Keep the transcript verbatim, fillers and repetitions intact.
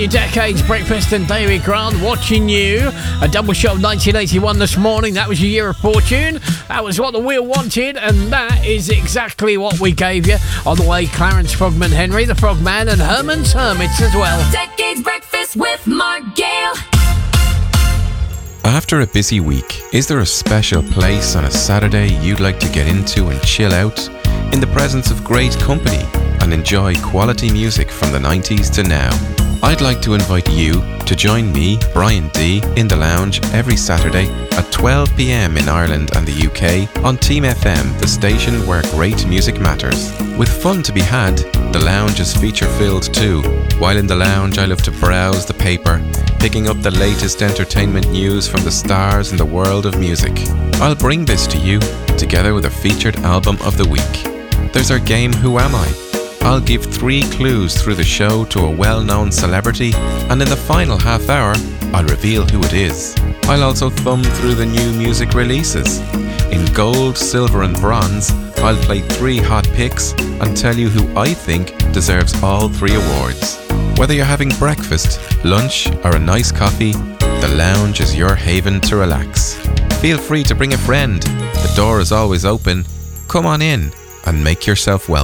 your Decades Breakfast and David Grant watching you. A double shot of nineteen eighty-one this morning. That was your year of fortune. That was what the wheel wanted, and that is exactly what we gave you. On the way, Clarence Frogman Henry, the Frogman, and Herman's Hermits as well. Decades Breakfast with Mark Gale. After a busy week, is there a special place on a Saturday you'd like to get into and chill out in the presence of great company and enjoy quality music from the nineties to now? I'd like to invite you to join me, Brian D, in the lounge every Saturday at twelve p.m. in Ireland and the U K on Team F M, the station where great music matters. With fun to be had, the lounge is feature-filled too. While in the lounge, I love to browse the paper, picking up the latest entertainment news from the stars in the world of music. I'll bring this to you, together with a featured album of the week. There's our game Who Am I? I'll give three clues through the show to a well-known celebrity, and in the final half hour, I'll reveal who it is. I'll also thumb through the new music releases. In gold, silver and bronze, I'll play three hot picks and tell you who I think deserves all three awards. Whether you're having breakfast, lunch or a nice coffee, the lounge is your haven to relax. Feel free to bring a friend. The door is always open. Come on in and make yourself welcome.